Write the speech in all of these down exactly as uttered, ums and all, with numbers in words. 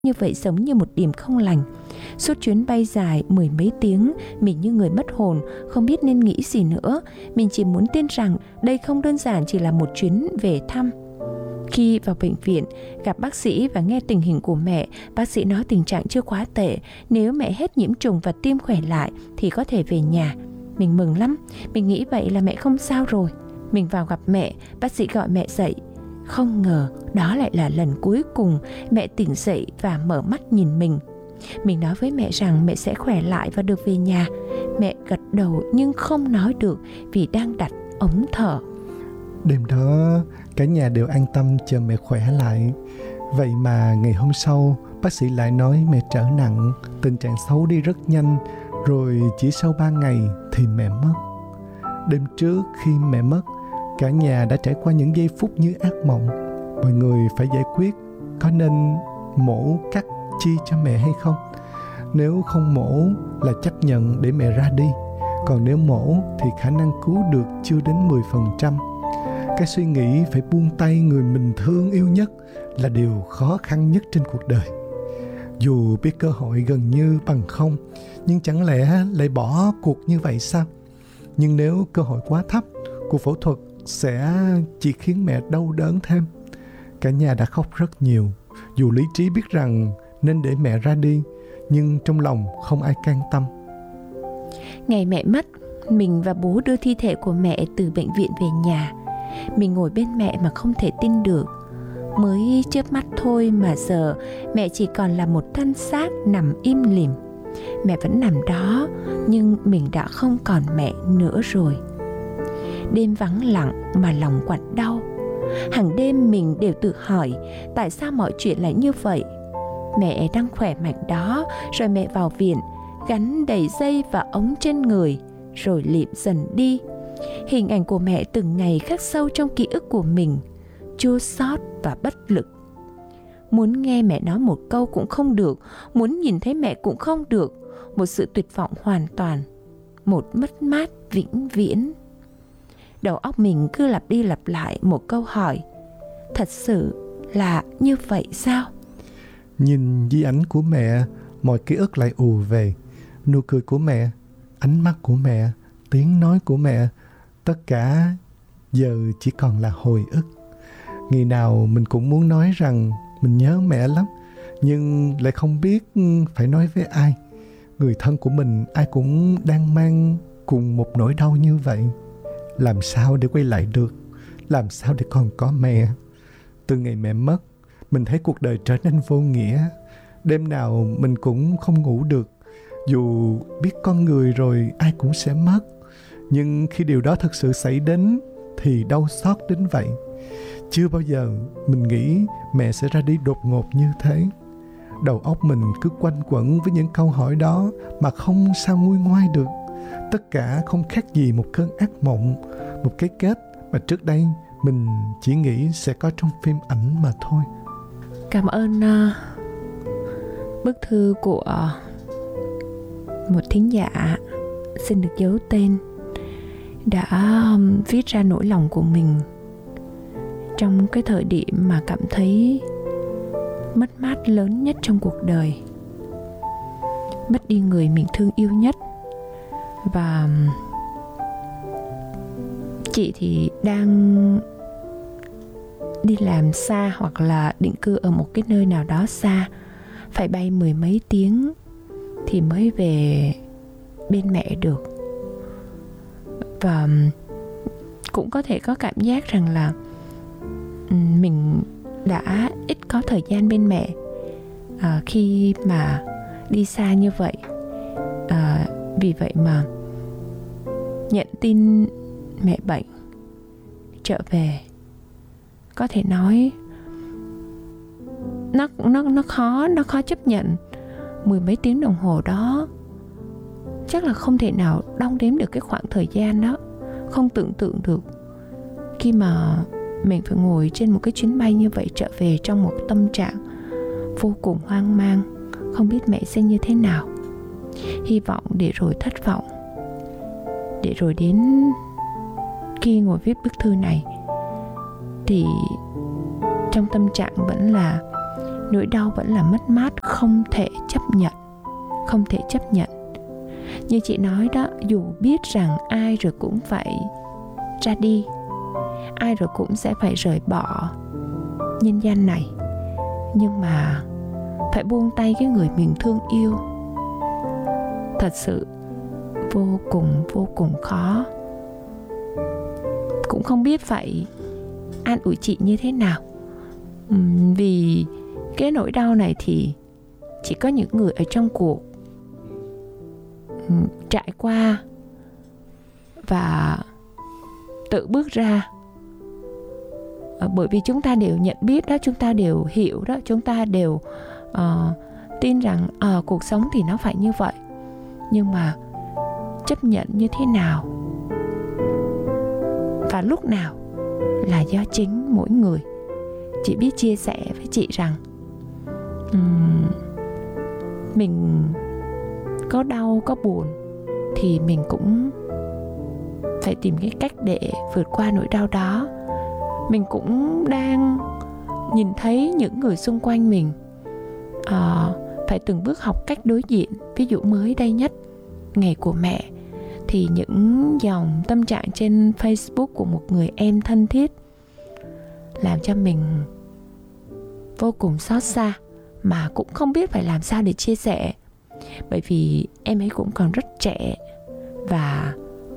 như vậy giống như một điểm không lành. Suốt chuyến bay dài mười mấy tiếng, mình như người mất hồn, không biết nên nghĩ gì nữa. Mình chỉ muốn tin rằng đây không đơn giản chỉ là một chuyến về thăm. Khi vào bệnh viện, gặp bác sĩ và nghe tình hình của mẹ, bác sĩ nói tình trạng chưa quá tệ. Nếu mẹ hết nhiễm trùng và tim khỏe lại thì có thể về nhà. Mình mừng lắm, mình nghĩ vậy là mẹ không sao rồi. Mình vào gặp mẹ, bác sĩ gọi mẹ dậy. Không ngờ đó lại là lần cuối cùng mẹ tỉnh dậy và mở mắt nhìn mình. Mình nói với mẹ rằng mẹ sẽ khỏe lại và được về nhà. Mẹ gật đầu nhưng không nói được vì đang đặt ống thở. Đêm đó cả nhà đều an tâm chờ mẹ khỏe lại. Vậy mà ngày hôm sau bác sĩ lại nói mẹ trở nặng, tình trạng xấu đi rất nhanh. Rồi chỉ sau ba ngày thì mẹ mất. Đêm trước khi mẹ mất, cả nhà đã trải qua những giây phút như ác mộng. Mọi người phải giải quyết có nên mổ cắt chi cho mẹ hay không. Nếu không mổ là chấp nhận để mẹ ra đi. Còn nếu mổ thì khả năng cứu được chưa đến mười phần trăm. Cái suy nghĩ phải buông tay người mình thương yêu nhất là điều khó khăn nhất trên cuộc đời. Dù biết cơ hội gần như bằng không, nhưng chẳng lẽ lại bỏ cuộc như vậy sao? Nhưng nếu cơ hội quá thấp, cuộc phẫu thuật sẽ chỉ khiến mẹ đau đớn thêm. Cả nhà đã khóc rất nhiều. Dù lý trí biết rằng nên để mẹ ra đi, nhưng trong lòng không ai can tâm. Ngày mẹ mất, mình và bố đưa thi thể của mẹ từ bệnh viện về nhà. Mình ngồi bên mẹ mà không thể tin được. Mới chớp mắt thôi mà giờ mẹ chỉ còn là một thân xác nằm im lìm. Mẹ vẫn nằm đó, nhưng mình đã không còn mẹ nữa rồi. Đêm vắng lặng mà lòng quặn đau. Hàng đêm mình đều tự hỏi tại sao mọi chuyện lại như vậy. Mẹ đang khỏe mạnh đó, rồi mẹ vào viện, gắn đầy dây và ống trên người, rồi lịm dần đi. Hình ảnh của mẹ từng ngày khắc sâu trong ký ức của mình, chua xót và bất lực. Muốn nghe mẹ nói một câu cũng không được, muốn nhìn thấy mẹ cũng không được. Một sự tuyệt vọng hoàn toàn, một mất mát vĩnh viễn. Đầu óc mình cứ lặp đi lặp lại một câu hỏi: thật sự là như vậy sao? Nhìn di ảnh của mẹ, mọi ký ức lại ùa về. Nụ cười của mẹ, ánh mắt của mẹ, tiếng nói của mẹ, tất cả giờ chỉ còn là hồi ức. Ngày nào mình cũng muốn nói rằng mình nhớ mẹ lắm, nhưng lại không biết phải nói với ai. Người thân của mình ai cũng đang mang cùng một nỗi đau như vậy. Làm sao để quay lại được? Làm sao để còn có mẹ? Từ ngày mẹ mất, mình thấy cuộc đời trở nên vô nghĩa. Đêm nào mình cũng không ngủ được. Dù biết con người rồi ai cũng sẽ mất, nhưng khi điều đó thực sự xảy đến thì đau xót đến vậy. Chưa bao giờ mình nghĩ mẹ sẽ ra đi đột ngột như thế. Đầu óc mình cứ quanh quẩn với những câu hỏi đó mà không sao nguôi ngoai được. Tất cả không khác gì một cơn ác mộng, một cái kết mà trước đây mình chỉ nghĩ sẽ có trong phim ảnh mà thôi. Cảm ơn uh, bức thư của một thính giả xin được giấu tên đã um, viết ra nỗi lòng của mình trong cái thời điểm mà cảm thấy mất mát lớn nhất trong cuộc đời. Mất đi người mình thương yêu nhất. Và chị thì đang đi làm xa hoặc là định cư ở một cái nơi nào đó xa, phải bay mười mấy tiếng thì mới về bên mẹ được. Và cũng có thể có cảm giác rằng là mình đã ít có thời gian bên mẹ à, khi mà đi xa như vậy. à, Vì vậy mà nhận tin mẹ bệnh trở về, có thể nói nó nó nó khó nó khó chấp nhận. Mười mấy tiếng đồng hồ đó chắc là không thể nào đong đếm được cái khoảng thời gian đó, không tưởng tượng được khi mà mình phải ngồi trên một cái chuyến bay như vậy trở về trong một tâm trạng vô cùng hoang mang, không biết mẹ sẽ như thế nào. Hy vọng để rồi thất vọng, để rồi đến khi ngồi viết bức thư này thì trong tâm trạng vẫn là nỗi đau vẫn là mất mát không thể chấp nhận. Không thể chấp nhận. Như chị nói đó, dù biết rằng ai rồi cũng phải ra đi, ai rồi cũng sẽ phải rời bỏ nhân gian này, nhưng mà phải buông tay cái người mình thương yêu thật sự vô cùng vô cùng khó. Cũng không biết phải an ủi chị như thế nào. uhm, Vì cái nỗi đau này thì chỉ có những người ở trong cuộc uhm, trải qua và tự bước ra. Bởi vì chúng ta đều nhận biết đó, chúng ta đều hiểu đó, chúng ta đều uh, tin rằng uh, cuộc sống thì nó phải như vậy. Nhưng mà chấp nhận như thế nào và lúc nào là do chính mỗi người. Chị biết chia sẻ với chị rằng um, mình có đau, có buồn thì mình cũng phải tìm cái cách để vượt qua nỗi đau đó. Mình cũng đang nhìn thấy những người xung quanh mình uh, phải từng bước học cách đối diện. Ví dụ mới đây nhất, ngày của mẹ, thì những dòng tâm trạng trên Facebook của một người em thân thiết làm cho mình vô cùng xót xa, mà cũng không biết phải làm sao để chia sẻ. Bởi vì em ấy cũng còn rất trẻ, và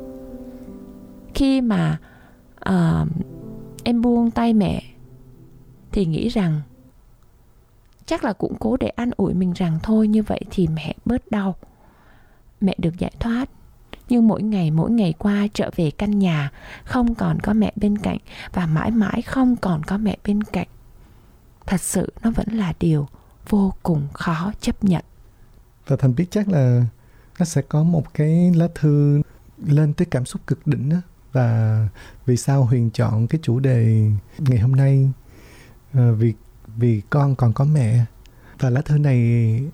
khi mà uh, em buông tay mẹ thì nghĩ rằng chắc là cũng cố để an ủi mình rằng thôi như vậy thì mẹ bớt đau, mẹ được giải thoát. Nhưng mỗi ngày mỗi ngày qua trở về căn nhà, không còn có mẹ bên cạnh, và mãi mãi không còn có mẹ bên cạnh, thật sự nó vẫn là điều vô cùng khó chấp nhận. Và Thành biết chắc là nó sẽ có một cái lá thư lên tới cảm xúc cực đỉnh đó. Và vì sao Huyền chọn cái chủ đề ngày hôm nay? À, vì, vì con còn có mẹ. Và lá thư này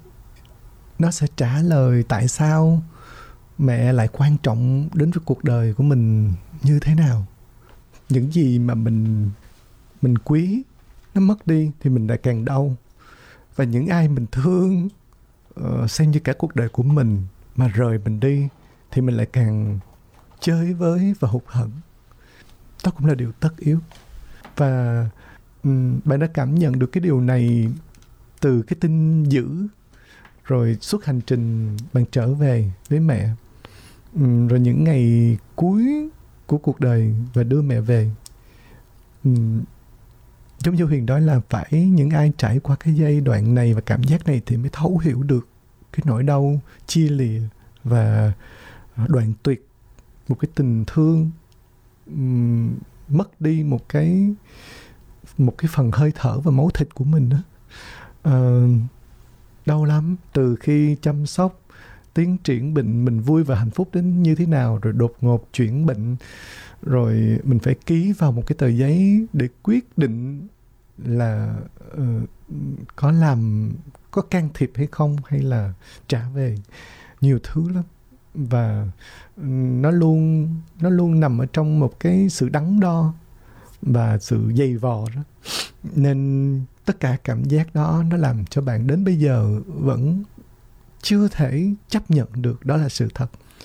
nó sẽ trả lời tại sao mẹ lại quan trọng đến với cuộc đời của mình như thế nào. Những gì mà mình mình quý nó mất đi thì mình lại càng đau. Và những ai mình thương uh, xem như cả cuộc đời của mình mà rời mình đi thì mình lại càng chơi với và hụt hẫng. Đó cũng là điều tất yếu. Và um, bạn đã cảm nhận được cái điều này từ cái tin dữ, rồi suốt hành trình bạn trở về với mẹ, um, rồi những ngày cuối của cuộc đời và đưa mẹ về. um, Giống như Huyền nói là phải những ai trải qua cái giai đoạn này và cảm giác này thì mới thấu hiểu được cái nỗi đau chia lìa và đoạn tuyệt một cái tình thương, um, mất đi một cái một cái phần hơi thở và máu thịt của mình đó. Uh, đau lắm. Từ khi chăm sóc, tiến triển bệnh, mình vui và hạnh phúc đến như thế nào, rồi đột ngột chuyển bệnh, rồi mình phải ký vào một cái tờ giấy để quyết định là uh, có làm, có can thiệp hay không, hay là trả về. Nhiều thứ lắm. Và nó luôn nó luôn nằm ở trong một cái sự đắn đo và sự dày vò đó. Nên tất cả cảm giác đó nó làm cho bạn đến bây giờ vẫn chưa thể chấp nhận được đó là sự thật.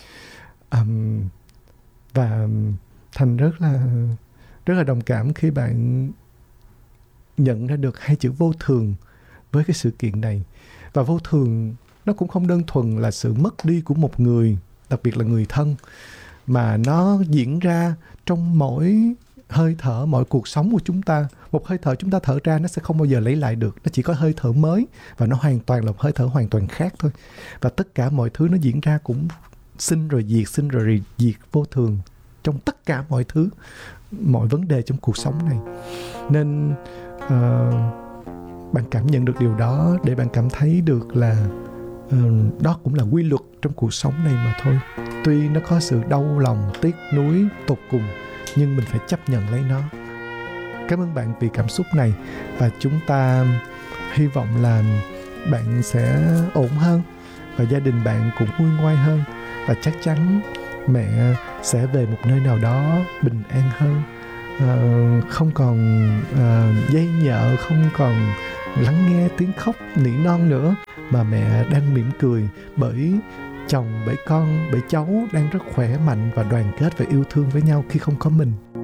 Um, và Thành rất là rất là đồng cảm khi bạn nhận ra được hai chữ vô thường với cái sự kiện này. Và vô thường nó cũng không đơn thuần là sự mất đi của một người, đặc biệt là người thân, mà nó diễn ra trong mỗi hơi thở, mỗi cuộc sống của chúng ta. Một hơi thở chúng ta thở ra nó sẽ không bao giờ lấy lại được. Nó chỉ có hơi thở mới và nó hoàn toàn là một hơi thở hoàn toàn khác thôi. Và tất cả mọi thứ nó diễn ra cũng sinh rồi diệt, sinh rồi diệt, vô thường trong tất cả mọi thứ, mọi vấn đề trong cuộc sống này. Nên uh, bạn cảm nhận được điều đó để bạn cảm thấy được là uh, đó cũng là quy luật trong cuộc sống này mà thôi. Tuy nó có sự đau lòng, tiếc nuối tột cùng, nhưng mình phải chấp nhận lấy nó. Cảm ơn bạn vì cảm xúc này, và chúng ta hy vọng là bạn sẽ ổn hơn và gia đình bạn cũng vui ngoai hơn, và chắc chắn mẹ sẽ về một nơi nào đó bình an hơn, uh, không còn uh, dây nhợ, không còn lắng nghe tiếng khóc nỉ non nữa, mà mẹ đang mỉm cười bởi chồng, bởi con, bởi cháu đang rất khỏe mạnh và đoàn kết và yêu thương với nhau khi không có mình.